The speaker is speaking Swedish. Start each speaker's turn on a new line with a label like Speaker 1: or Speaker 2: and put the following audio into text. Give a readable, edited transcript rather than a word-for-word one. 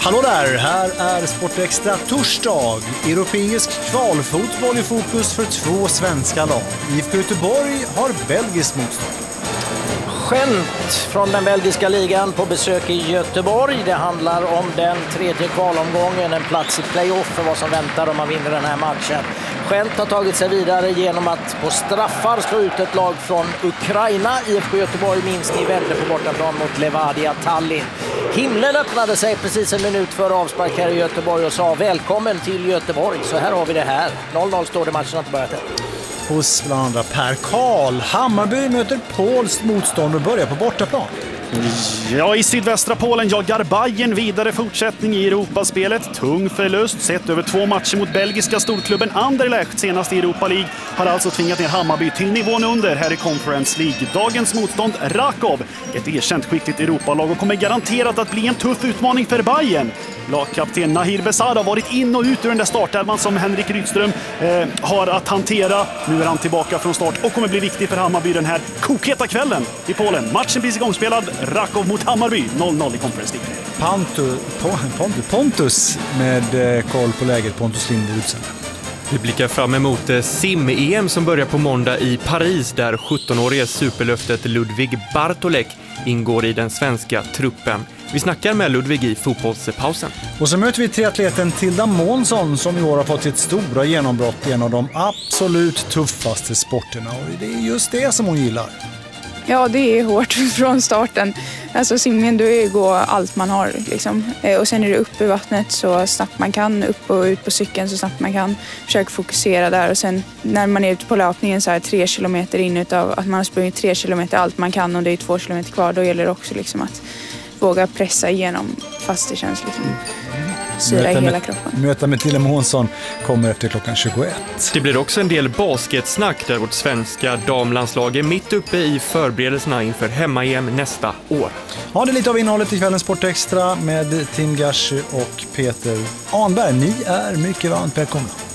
Speaker 1: Hallå där, här är Sportextra torsdag. Europeisk kvalfotboll i fokus för 2 svenska lag. IFK Göteborg har belgiskt motstånd.
Speaker 2: Skämt från den belgiska ligan på besök i Göteborg. Det handlar om den 3:e kvalomgången, en plats i playoff för vad som väntar om man vinner den här matchen. Skämt har tagit sig vidare genom att på straffar slå ut ett lag från Ukraina. IFK Göteborg minst i vände på bortaplan mot Levadia Tallinn. Himlen öppnade sig precis en minut före avspark här i Göteborg och sa välkommen till Göteborg. Så här har vi det här. 0-0 står det, matchen har inte börjat än.
Speaker 1: Hos bland andra Per Karl. Hammarby möter polskt motstånd och börjar på bortaplan.
Speaker 3: Ja, i sydvästra Polen jagar Bayern vidare fortsättning i Europaspelet. Tung förlust sett över 2 matcher mot belgiska storklubben Anderlecht senast i Europa League har alltså tvingat ner Hammarby till nivån under här i Conference League. Dagens motstånd Rakov, ett erkänt skickligt Europalag och kommer garanterat att bli en tuff utmaning för Bayern. Lagkapten Nahir Besara har varit in och ut ur den där startelvan som Henrik Rydström har att hantera. Nu är han tillbaka från start och kommer bli viktig för Hammarby den här kokheta kvällen i Polen. Matchen blir igångspelad. Rakov mot Hammarby, 0-0 i Conference League.
Speaker 1: Pontus med koll på läget, Pontus Lindberg utsänd.
Speaker 4: Vi blickar fram emot sim-EM som börjar på måndag i Paris där 17-årige superlöftet Ludvig Bartolek ingår i den svenska truppen. Vi snackar med Ludvig i fotbollspausen.
Speaker 1: Och så möter vi triatleten Tilda Månsson som i år har fått sitt stora genombrott i en av de absolut tuffaste sporterna. Och det är just det som hon gillar.
Speaker 5: Ja, det är hårt från starten. Alltså simningen, då är det gå allt man har liksom. Och sen är det upp i vattnet så snabbt man kan, upp och ut på cykeln så snabbt man kan. Försöka fokusera där och sen när man är ute på löpningen så här 3 kilometer in utav att man har sprungit 3 kilometer allt man kan och det är 2 kilometer kvar, då gäller det också liksom att våga pressa igenom fast det känns liksom syra i hela kroppen.
Speaker 1: Möta med Tilda Månsson kommer efter klockan 21.
Speaker 4: Det blir också en del basketsnack där vårt svenska damlandslag är mitt uppe i förberedelserna inför hemma-EM nästa år.
Speaker 1: Ja, det är lite av innehållet i kvällens Sportextra med Tim Gashi och Peter Anberg. Ni är mycket varmt välkomna.